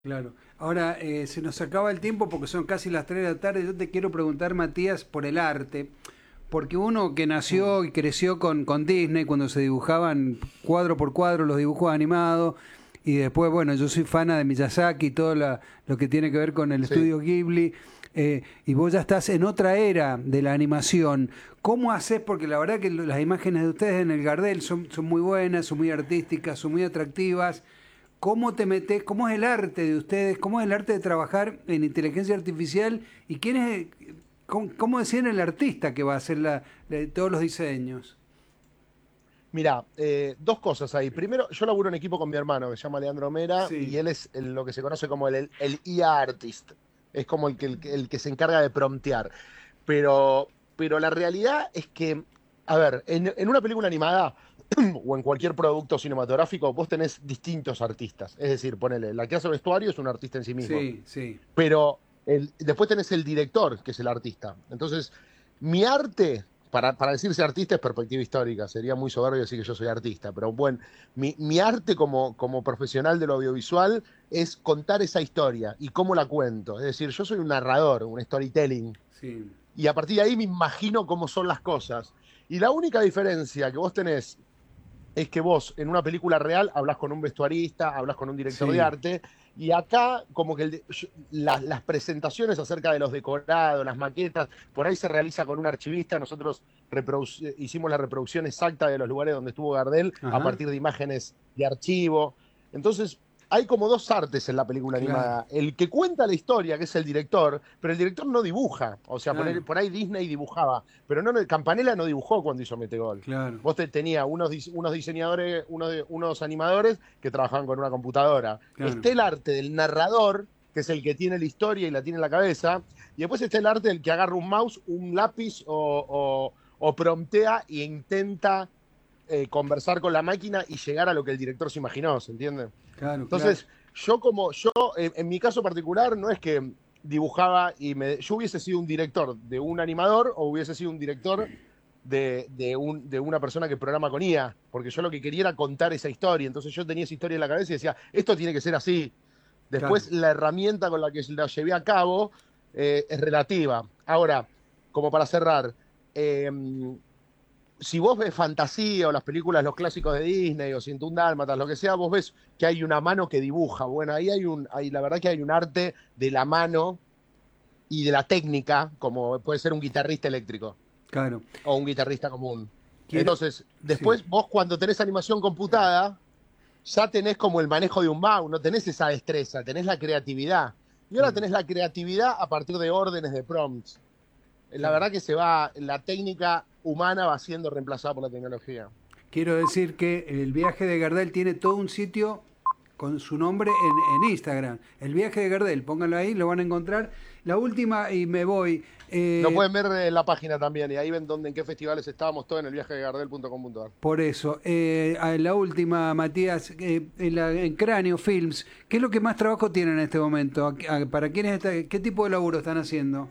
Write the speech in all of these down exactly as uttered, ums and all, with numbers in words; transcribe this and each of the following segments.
Claro. Ahora, eh, se nos acaba el tiempo porque son casi las tres de la tarde. Yo te quiero preguntar, Matías, por el arte. Porque uno que Mm. nació y creció con, con Disney, cuando se dibujaban cuadro por cuadro los dibujos animados, y después, bueno, yo soy fana de Miyazaki y todo la- lo que tiene que ver con el Sí. estudio Ghibli, eh, y vos ya estás en otra era de la animación. ¿Cómo haces? Porque la verdad que lo- las imágenes de ustedes en el Gardel son, son muy buenas, son muy artísticas, son muy atractivas. ¿Cómo te metes? ¿Cómo es el arte de ustedes? ¿Cómo es el arte de trabajar en inteligencia artificial? ¿Y quién es, cómo, cómo decían el artista que va a hacer la, la- todos los diseños? Mira, eh, dos cosas ahí. Primero, yo laburo en equipo con mi hermano, que se llama Leandro Mera, y Sí, él es el- lo que se conoce como el, el I A artist. Es como el que, el, que el que se encarga de promptear. Pero, pero la realidad es que, a ver, en, en una película animada o en cualquier producto cinematográfico, vos tenés distintos artistas. Es decir, ponele, la que hace vestuario es un artista en sí mismo. sí, sí, Pero el- después tenés el director, que es el artista. Entonces, mi arte, para, para decirse artista es perspectiva histórica, sería muy soberbio decir que yo soy artista, pero bueno, mi, mi arte como, como profesional de lo audiovisual es contar esa historia y cómo la cuento. Es decir, yo soy un narrador, un storytelling, sí. y a partir de ahí me imagino cómo son las cosas. Y la única diferencia que vos tenés es que vos en una película real hablas con un vestuarista, hablas con un director de Sí, arte, y acá como que el de- yo- las, las presentaciones acerca de los decorados, las maquetas, por ahí se realiza con un archivista. Nosotros reproduc- hicimos la reproducción exacta de los lugares donde estuvo Gardel a ajá, partir de imágenes de archivo. Entonces, hay como dos artes en la película claro, animada. El que cuenta la historia, que es el director, pero el director no dibuja. O sea, por ahí, claro, por ahí Disney dibujaba, pero no, Campanella no dibujó cuando hizo Metegol. claro, Vos te, tenías unos, unos diseñadores, unos, unos animadores que trabajaban con una computadora. claro, Está el arte del narrador, que es el que tiene la historia y la tiene en la cabeza, y después está el arte del que agarra un mouse, un lápiz o, o, o promptea e intenta eh, conversar con la máquina y llegar a lo que el director se imaginó, ¿se entiende? claro, claro. Entonces, yo como, yo, en, en mi caso particular, no es que dibujaba y me, yo hubiese sido un director de un animador o hubiese sido un director de, de, un, de una persona que programa con I A, porque yo lo que quería era contar esa historia. Entonces yo tenía esa historia en la cabeza y decía, esto tiene que ser así. Claro. Después la herramienta con la que la llevé a cabo eh, es relativa. Ahora, como para cerrar, eh, si vos ves fantasía o las películas, los clásicos de Disney o ciento un Dálmatas, lo que sea, vos ves que hay una mano que dibuja. Bueno, ahí hay un, hay, la verdad que hay un arte de la mano y de la técnica, como puede ser un guitarrista eléctrico Claro. o un guitarrista común. Quiero, Entonces, sí, después vos cuando tenés animación computada, ya tenés como el manejo de un mouse, no tenés esa destreza, tenés la creatividad. Y ahora claro, tenés la creatividad a partir de órdenes, de prompts. La claro. verdad que se va, la técnica humana va siendo reemplazada por la tecnología. Quiero decir que el viaje de Gardel tiene todo un sitio con su nombre en, en Instagram. El viaje de Gardel, pónganlo ahí, lo van a encontrar. La última, y me voy. Lo eh, pueden ver en la página también, y ahí ven dónde, en qué festivales estábamos, todo en el viaje de gardel punto com punto ar. por eso, eh, a la última, Matías, eh, en, la, en Cráneo Films, ¿qué es lo que más trabajo tienen en este momento? ¿A- a- ¿Para quiénes está, qué tipo de laburo están haciendo?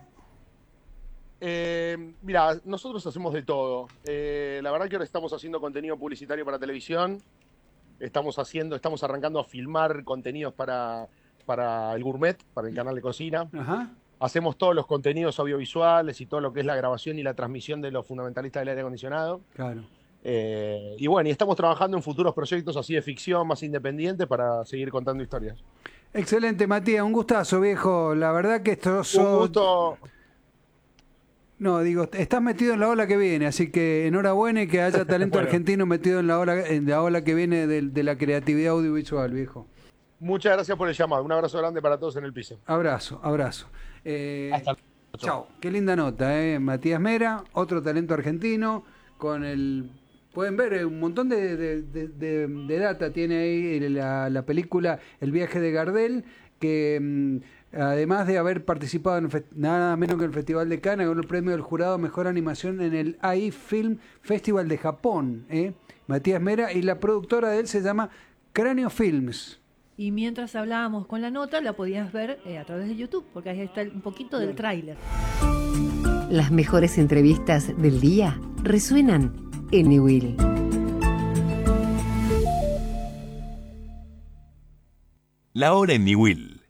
Eh, mira, nosotros hacemos de todo. Eh, la verdad que ahora estamos haciendo contenido publicitario para televisión, estamos haciendo, estamos arrancando a filmar contenidos para, para el Gourmet, para el canal de cocina. Ajá, Hacemos todos los contenidos audiovisuales y todo lo que es la grabación y la transmisión de los fundamentalistas del aire acondicionado. claro. Eh, y bueno, y estamos trabajando en futuros proyectos así de ficción, más independientes, para seguir contando historias. Excelente, Matías, un gustazo, viejo. La verdad que esto Un sos... gusto. No, digo, estás metido en la ola que viene, así que enhorabuena y que haya talento Bueno, argentino metido en la ola, en la ola que viene de, de la creatividad audiovisual, viejo. muchas gracias por el llamado. Un abrazo grande para todos en el piso. Abrazo, abrazo. Eh, Hasta luego. chao, qué linda nota, ¿eh? Matías Mera, otro talento argentino, con el... Pueden ver eh, un montón de, de, de, de- de data, tiene ahí la, la película El viaje de Gardel, que mm, además de haber participado en el fe- nada menos que el Festival de Cannes, ganó el premio del jurado a Mejor Animación en el A I Film Festival de Japón. ¿eh? Matías Mera, y la productora de él se llama Cráneo Films. Y mientras hablábamos con la nota, la podías ver eh, a través de YouTube, porque ahí está un poquito del tráiler. Las mejores entrevistas del día resuenan en Newell. La hora en Newell.